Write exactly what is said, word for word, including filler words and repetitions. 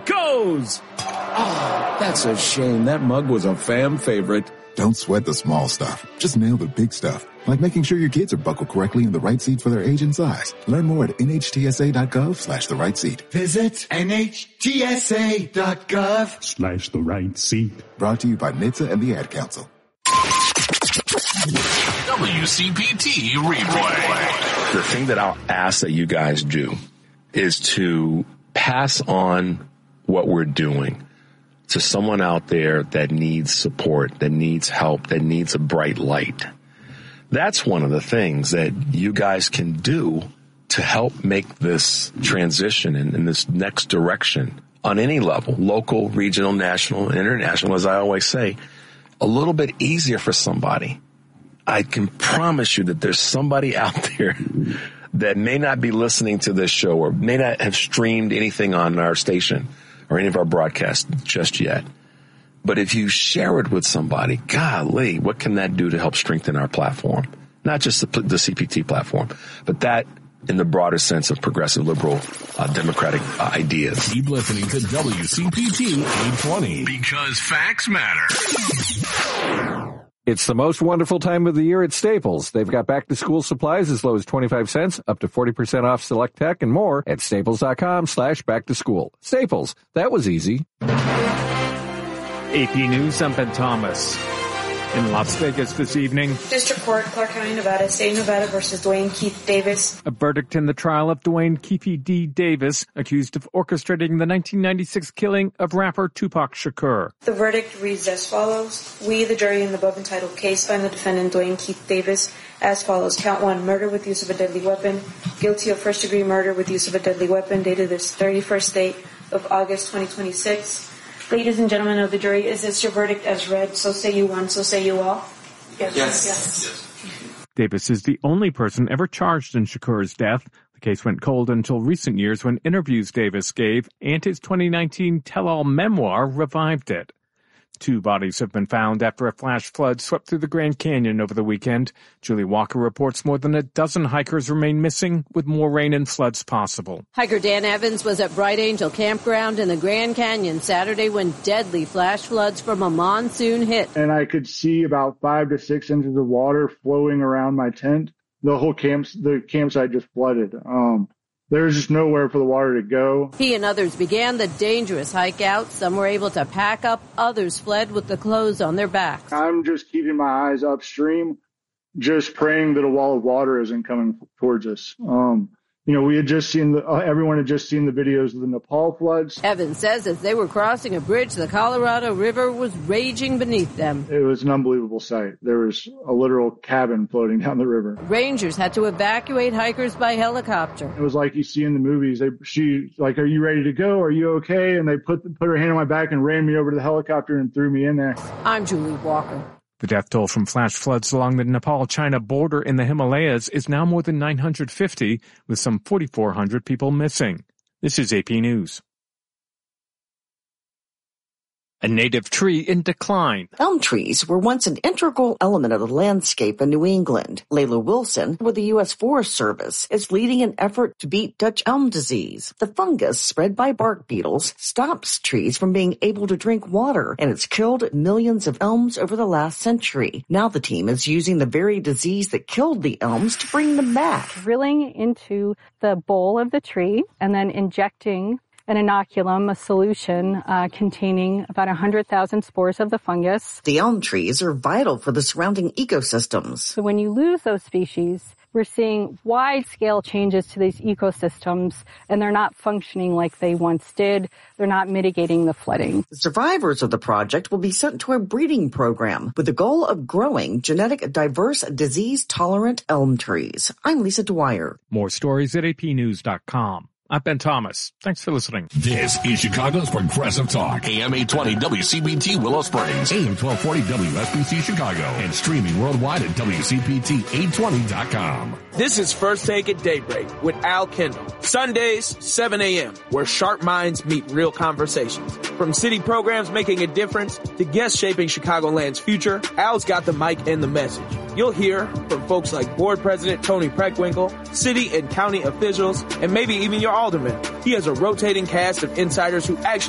goes! Oh, that's a shame. That mug was a fan favorite. Don't sweat the small stuff. Just nail the big stuff. Like making sure your kids are buckled correctly in the right seat for their age and size. Learn more at nhtsa.gov slash the right seat. Visit nhtsa.gov slash the right seat. Brought to you by N H T S A and the Ad Council. W C P T Replay. The thing that I'll ask that you guys do is to pass on what we're doing to someone out there that needs support, that needs help, that needs a bright light. That's one of the things that you guys can do to help make this transition in, in this next direction on any level, local, regional, national, international, as I always say, a little bit easier for somebody. I can promise you that there's somebody out there that may not be listening to this show or may not have streamed anything on our station or any of our broadcasts just yet. But if you share it with somebody, golly, what can that do to help strengthen our platform? Not just the, the C P T platform, but that in the broader sense of progressive liberal uh, democratic uh, ideas. Keep listening to W C P T eight twenty because facts matter. It's the most wonderful time of the year at Staples. They've got back-to-school supplies as low as twenty-five cents, up to forty percent off select tech, and more at staples.com slash back-to-school. Staples, that was easy. A P News, I'm Ben Thomas. In Las Vegas this evening, District Court, Clark County, Nevada, State of Nevada versus Dwayne Keith Davis. A verdict in the trial of Dwayne Keith D. Davis, accused of orchestrating the nineteen ninety-six killing of rapper Tupac Shakur. The verdict reads as follows. We, the jury in the above entitled case, find the defendant Dwayne Keith Davis as follows. Count one, murder with use of a deadly weapon. Guilty of first-degree murder with use of a deadly weapon, dated this thirty-first day of August twenty twenty-six. Ladies and gentlemen of the jury, is this your verdict as read? So say you one, so say you all. Yes. Yes. yes. Davis is the only person ever charged in Shakur's death. The case went cold until recent years when interviews Davis gave and his twenty nineteen tell-all memoir revived it. Two bodies have been found after a flash flood swept through the Grand Canyon over the weekend. Julie Walker reports more than a dozen hikers remain missing, with more rain and floods possible. Hiker Dan Evans was at Bright Angel Campground in the Grand Canyon Saturday when deadly flash floods from a monsoon hit. And I could see about five to six inches of water flowing around my tent. The whole camp, the campsite just flooded. Um, There was just nowhere for the water to go. He and others began the dangerous hike out. Some were able to pack up. Others fled with the clothes on their backs. I'm just keeping my eyes upstream, just praying that a wall of water isn't coming towards us. Um, you know, we had just seen, the, uh, everyone had just seen the videos of the Nepal floods. Evans says as they were crossing a bridge, the Colorado River was raging beneath them. It was an unbelievable sight. There was a literal cabin floating down the river. Rangers had to evacuate hikers by helicopter. It was like you see in the movies. They, she, like, are you ready to go? Are you okay? And they put, put her hand on my back and ran me over to the helicopter and threw me in there. I'm Julie Walker. The death toll from flash floods along the Nepal-China border in the Himalayas is now more than nine hundred fifty, with some forty-four hundred people missing. This is A P News. A native tree in decline. Elm trees were once an integral element of the landscape in New England. Layla Wilson, with the U S Forest Service, is leading an effort to beat Dutch elm disease. The fungus spread by bark beetles stops trees from being able to drink water, and it's killed millions of elms over the last century. Now the team is using the very disease that killed the elms to bring them back. Drilling into the bole of the tree and then injecting an inoculum, a solution uh, containing about one hundred thousand spores of the fungus. The elm trees are vital for the surrounding ecosystems. So when you lose those species, we're seeing wide-scale changes to these ecosystems, and they're not functioning like they once did. They're not mitigating the flooding. The survivors of the project will be sent to a breeding program with the goal of growing genetic diverse, disease-tolerant elm trees. I'm Lisa Dwyer. More stories at A P news dot com. I'm Ben Thomas. Thanks for listening. This is Chicago's Progressive Talk. A M eight twenty W C B T Willow Springs. A M twelve forty W S B C Chicago. And streaming worldwide at W C P T eight twenty dot com. This is First Take at Daybreak with Al Kendall. Sundays, seven a.m., where sharp minds meet real conversations. From city programs making a difference to guests shaping Chicagoland's future, Al's got the mic and the message. You'll hear from folks like Board President Tony Preckwinkle, city and county officials, and maybe even your alderman. He has a rotating cast of insiders who actually